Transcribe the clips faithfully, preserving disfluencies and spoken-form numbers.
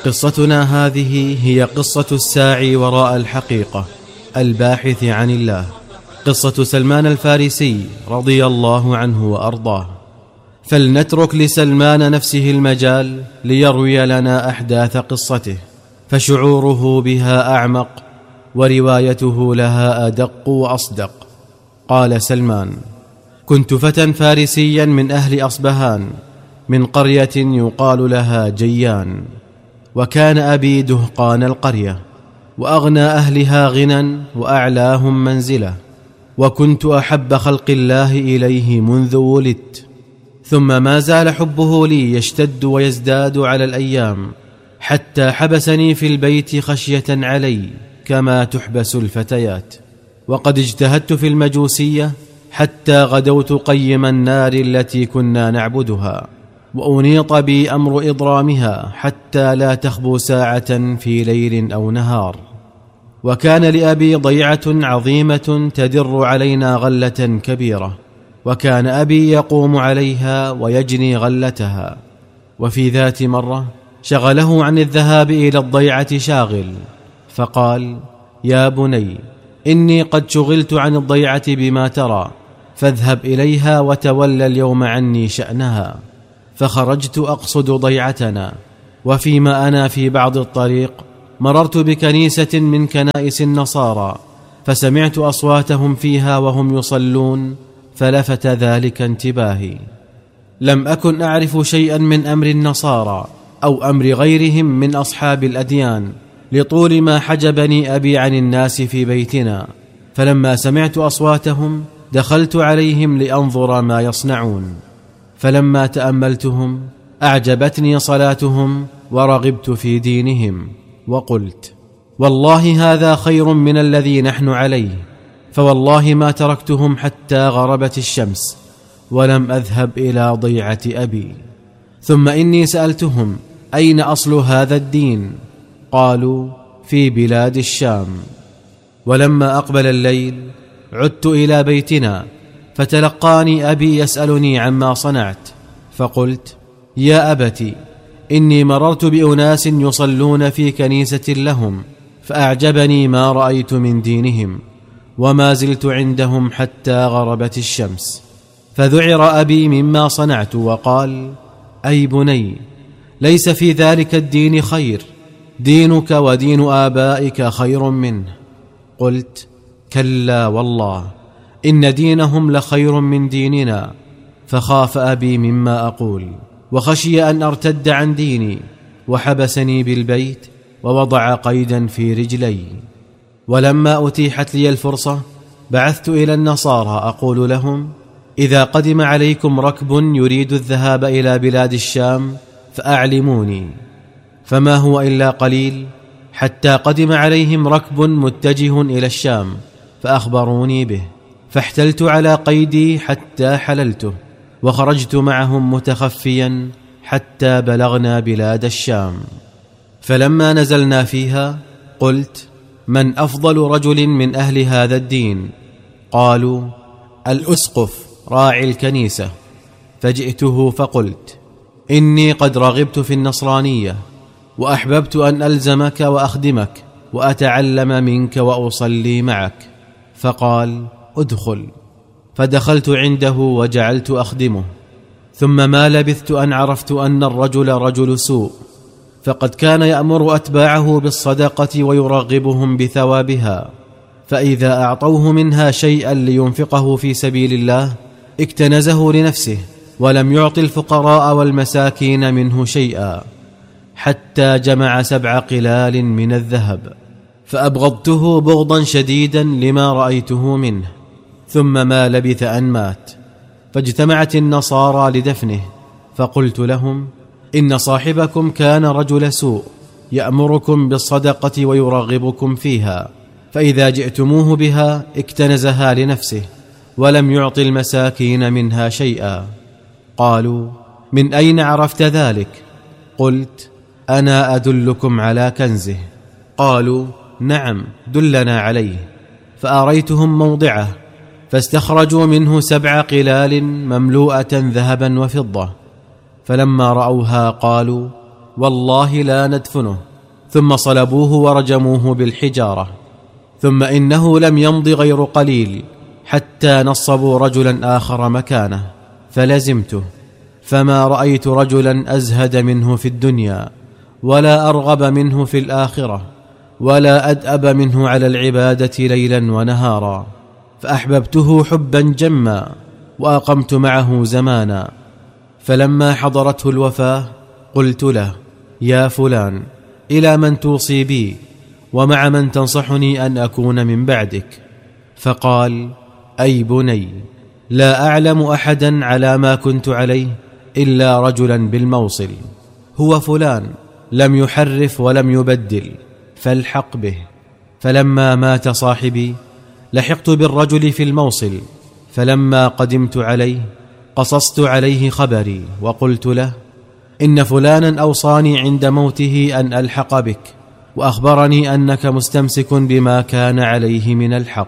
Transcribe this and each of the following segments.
قصتنا هذه هي قصة الساعي وراء الحقيقة الباحث عن الله، قصة سلمان الفارسي رضي الله عنه وأرضاه. فلنترك لسلمان نفسه المجال ليروي لنا أحداث قصته، فشعوره بها أعمق وروايته لها أدق وأصدق. قال سلمان: كنت فتى فارسيا من أهل أصبهان، من قرية يقال لها جيان، وكان أبي دهقان القرية، وأغنى أهلها غنى وأعلاهم منزلة، وكنت أحب خلق الله إليه منذ ولدت. ثم ما زال حبه لي يشتد ويزداد على الأيام، حتى حبسني في البيت خشية علي كما تحبس الفتيات. وقد اجتهدت في المجوسية حتى غدوت قيم النار التي كنا نعبدها، وأنيط بي أمر إضرامها حتى لا تخبو ساعة في ليل أو نهار. وكان لأبي ضيعة عظيمة تدر علينا غلة كبيرة، وكان أبي يقوم عليها ويجني غلتها. وفي ذات مرة شغله عن الذهاب إلى الضيعة شاغل، فقال: يا بني، إني قد شغلت عن الضيعة بما ترى، فاذهب إليها وتولى اليوم عني شأنها. فخرجت أقصد ضيعتنا، وفيما أنا في بعض الطريق مررت بكنيسة من كنائس النصارى، فسمعت أصواتهم فيها وهم يصلون، فلفت ذلك انتباهي. لم أكن أعرف شيئا من أمر النصارى أو أمر غيرهم من أصحاب الأديان، لطول ما حجبني أبي عن الناس في بيتنا. فلما سمعت أصواتهم دخلت عليهم لأنظر ما يصنعون، فلما تأملتهم أعجبتني صلاتهم ورغبت في دينهم، وقلت: والله هذا خير من الذي نحن عليه. فوالله ما تركتهم حتى غربت الشمس ولم أذهب إلى ضيعة أبي. ثم إني سألتهم: أين أصل هذا الدين؟ قالوا: في بلاد الشام. ولما أقبل الليل عدت إلى بيتنا، فتلقاني أبي يسألني عما صنعت، فقلت: يا أبتي، إني مررت بأناس يصلون في كنيسة لهم، فأعجبني ما رأيت من دينهم، وما زلت عندهم حتى غربت الشمس. فذعر أبي مما صنعت وقال: أي بني، ليس في ذلك الدين خير، دينك ودين آبائك خير منه. قلت: كلا والله، إن دينهم لخير من ديننا. فخاف أبي مما أقول، وخشي أن أرتد عن ديني، وحبسني بالبيت ووضع قيدا في رجلي. ولما أتيحت لي الفرصة بعثت إلى النصارى أقول لهم: إذا قدم عليكم ركب يريد الذهاب إلى بلاد الشام فأعلموني. فما هو إلا قليل حتى قدم عليهم ركب متجه إلى الشام، فأخبروني به، فاحتلت على قيدي حتى حللته، وخرجت معهم متخفيا حتى بلغنا بلاد الشام. فلما نزلنا فيها قلت: من أفضل رجل من أهل هذا الدين؟ قالوا: الأسقف راعي الكنيسة. فجئته فقلت: إني قد رغبت في النصرانية، وأحببت أن ألزمك وأخدمك وأتعلم منك وأصلي معك. فقال: ادخل. فدخلت عنده وجعلت أخدمه. ثم ما لبثت أن عرفت أن الرجل رجل سوء، فقد كان يأمر أتباعه بالصدقة ويرغبهم بثوابها، فإذا أعطوه منها شيئا لينفقه في سبيل الله اكتنزه لنفسه، ولم يعط الفقراء والمساكين منه شيئا، حتى جمع سبع قلال من الذهب. فأبغضته بغضا شديدا لما رأيته منه. ثم ما لبث أن مات، فاجتمعت النصارى لدفنه، فقلت لهم: إن صاحبكم كان رجل سوء، يأمركم بالصدقة ويرغبكم فيها، فإذا جئتموه بها اكتنزها لنفسه، ولم يعط المساكين منها شيئا. قالوا: من أين عرفت ذلك؟ قلت: أنا أدلكم على كنزه. قالوا: نعم، دلنا عليه. فأريتهم موضعه، فاستخرجوا منه سبع قلال مملوءة ذهبا وفضة. فلما رأوها قالوا: والله لا ندفنه. ثم صلبوه ورجموه بالحجارة. ثم إنه لم يمض غير قليل حتى نصبوا رجلا آخر مكانه، فلزمته، فما رأيت رجلا أزهد منه في الدنيا، ولا أرغب منه في الآخرة، ولا أدأب منه على العبادة ليلا ونهارا، فأحببته حبا جما، وأقمت معه زمانا. فلما حضرته الوفاة قلت له: يا فلان، إلى من توصي بي، ومع من تنصحني أن أكون من بعدك؟ فقال: أي بني، لا أعلم أحدا على ما كنت عليه إلا رجلا بالموصل، هو فلان، لم يحرف ولم يبدل، فالحق به. فلما مات صاحبي لحقت بالرجل في الموصل، فلما قدمت عليه قصصت عليه خبري، وقلت له: إن فلانا أوصاني عند موته أن ألحق بك، وأخبرني أنك مستمسك بما كان عليه من الحق.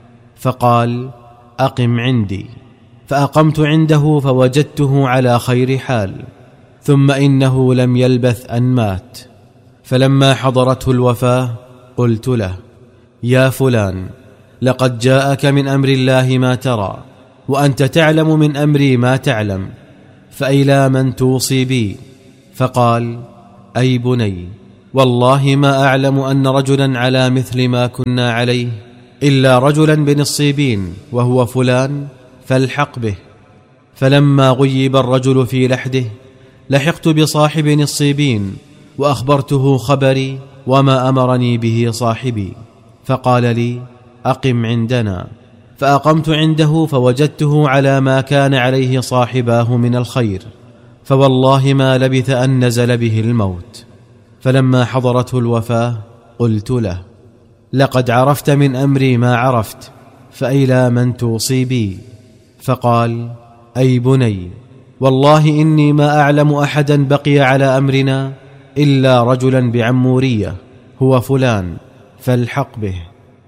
فقال: أقم عندي. فأقمت عنده فوجدته على خير حال، ثم إنه لم يلبث أن مات. فلما حضرته الوفاة قلت له: يا فلان، لقد جاءك من أمر الله ما ترى، وأنت تعلم من أمري ما تعلم، فإلى من توصي بي؟ فقال: أي بني، والله ما أعلم أن رجلا على مثل ما كنا عليه إلا رجلا بنصيبين، وهو فلان، فالحق به. فلما غيب الرجل في لحده لحقت بصاحب نصيبين، وأخبرته خبري وما أمرني به صاحبي، فقال لي: أقم عندنا. فأقمت عنده فوجدته على ما كان عليه صاحباه من الخير، فوالله ما لبث أن نزل به الموت. فلما حضرته الوفاة قلت له: لقد عرفت من أمري ما عرفت، فإلى من توصي بي؟ فقال: أي بني، والله إني ما أعلم أحدا بقي على أمرنا إلا رجلا بعمورية، هو فلان، فالحق به.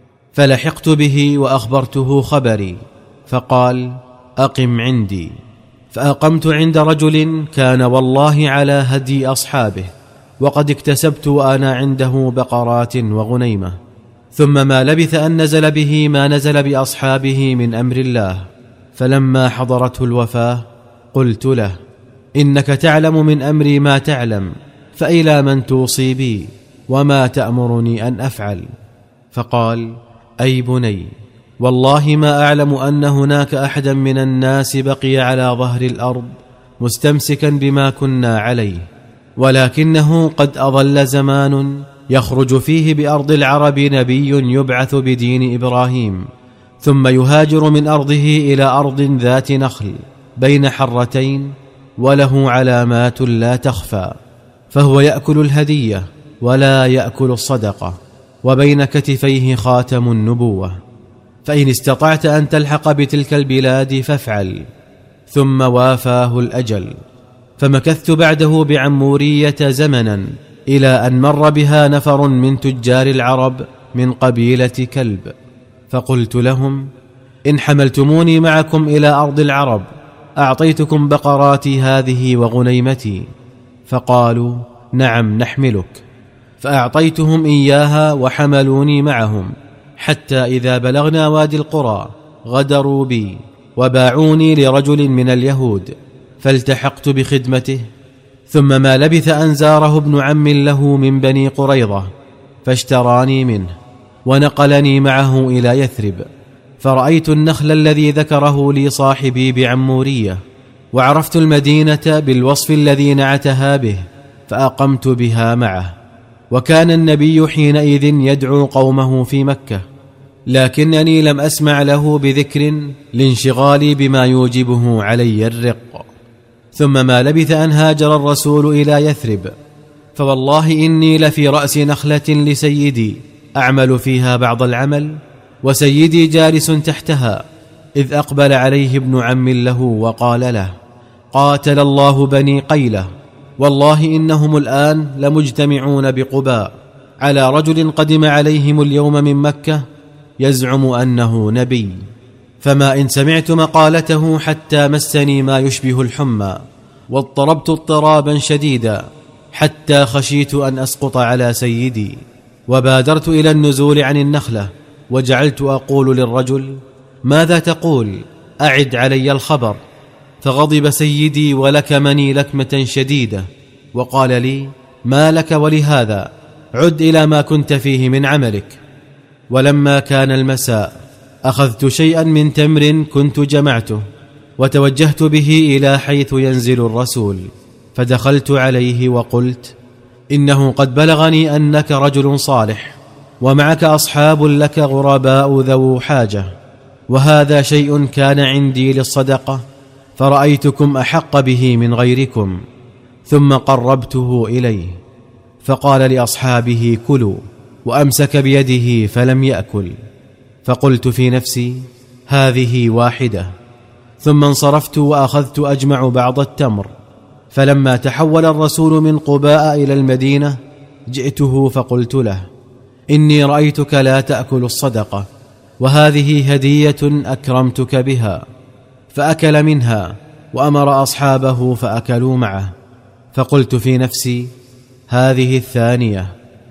فلحقت به وأخبرته خبري، فقال: أقم عندي. فأقمت عند رجل كان والله على هدي أصحابه، وقد اكتسبت وأنا عنده بقرات وغنيمة. ثم ما لبث أن نزل به ما نزل بأصحابه من أمر الله. فلما حضرته الوفاة قلت له: إنك تعلم من أمري ما تعلم، فإلى من توصي بي، وما تأمرني أن أفعل؟ فقال: أي بني، والله ما أعلم أن هناك أحدا من الناس بقي على ظهر الأرض مستمسكا بما كنا عليه، ولكنه قد أضل زمان يخرج فيه بأرض العرب نبي يبعث بدين إبراهيم، ثم يهاجر من أرضه إلى أرض ذات نخل بين حرتين، وله علامات لا تخفى، فهو يأكل الهدية ولا يأكل الصدقة، وبين كتفيه خاتم النبوة، فإن استطعت أن تلحق بتلك البلاد فافعل. ثم وافاه الأجل. فمكثت بعده بعمورية زمنا، إلى أن مر بها نفر من تجار العرب من قبيلة كلب، فقلت لهم: إن حملتموني معكم إلى أرض العرب أعطيتكم بقراتي هذه وغنيمتي. فقالوا: نعم نحملك. فأعطيتهم إياها وحملوني معهم، حتى إذا بلغنا وادي القرى غدروا بي وباعوني لرجل من اليهود، فالتحقت بخدمته. ثم ما لبث أن زاره ابن عم له من بني قريظة، فاشتراني منه ونقلني معه إلى يثرب، فرأيت النخل الذي ذكره لي صاحبي بعمورية، وعرفت المدينة بالوصف الذي نعتها به، فأقمت بها معه. وكان النبي حينئذ يدعو قومه في مكة، لكنني لم أسمع له بذكر لانشغالي بما يوجبه علي الرق. ثم ما لبث أن هاجر الرسول إلى يثرب، فوالله إني لفي رأس نخلة لسيدي أعمل فيها بعض العمل، وسيدي جالس تحتها، إذ أقبل عليه ابن عم له وقال له: قاتل الله بني قيلة، والله إنهم الآن لمجتمعون بقباء على رجل قدم عليهم اليوم من مكة يزعم أنه نبي، فما إن سمعت مقالته حتى مسني ما يشبه الحمى، واضطربت اضطرابا شديدا، حتى خشيت أن أسقط على سيدي، وبادرت إلى النزول عن النخلة، وجعلت أقول للرجل: ماذا تقول؟ أعد علي الخبر. فغضب سيدي ولكمني لكمة شديدة، وقال لي: ما لك ولهذا؟ عد إلى ما كنت فيه من عملك. ولما كان المساء أخذت شيئا من تمر كنت جمعته، وتوجهت به إلى حيث ينزل الرسول، فدخلت عليه وقلت: إنه قد بلغني أنك رجل صالح، ومعك أصحاب لك غرباء ذو حاجة، وهذا شيء كان عندي للصدقة، فرأيتكم أحق به من غيركم. ثم قربته إليه، فقال لأصحابه: كلوا، وأمسك بيده فلم يأكل. فقلت في نفسي: هذه واحدة. ثم انصرفت وأخذت أجمع بعض التمر. فلما تحول الرسول من قباء إلى المدينة جئته فقلت له: إني رأيتك لا تأكل الصدقة، وهذه هدية أكرمتك بها. فأكل منها وأمر أصحابه فأكلوا معه. فقلت في نفسي: هذه الثانية.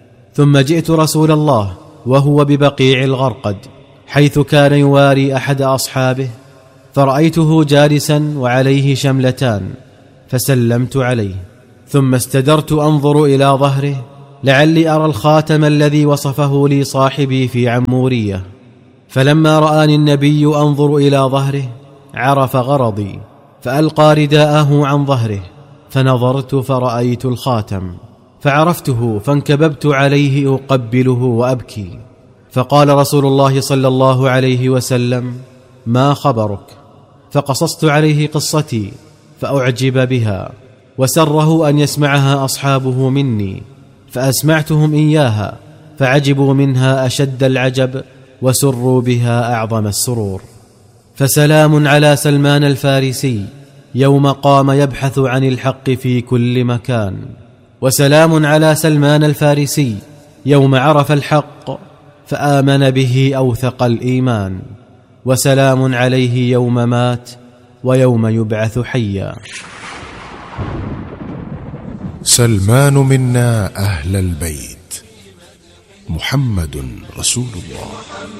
ثم جئت رسول الله وهو ببقيع الغرقد، حيث كان يواري أحد أصحابه، فرأيته جالسا وعليه شملتان، فسلمت عليه، ثم استدرت أنظر إلى ظهره لعلي أرى الخاتم الذي وصفه لي صاحبي في عمورية. فلما رآني النبي أنظر إلى ظهره عرف غرضي، فألقى رداءه عن ظهره، فنظرت فرأيت الخاتم، فعرفته فانكببت عليه أقبله وأبكي. فقال رسول الله صلى الله عليه وسلم: ما خبرك؟ فقصصت عليه قصتي فأعجب بها، وسره أن يسمعها أصحابه مني، فأسمعتهم إياها فعجبوا منها أشد العجب، وسروا بها أعظم السرور. فسلام على سلمان الفارسي يوم قام يبحث عن الحق في كل مكان، وسلام على سلمان الفارسي يوم عرف الحق فآمن به أوثق الإيمان، وسلام عليه يوم مات ويوم يبعث حيا. سلمان منا أهل البيت، محمد رسول الله.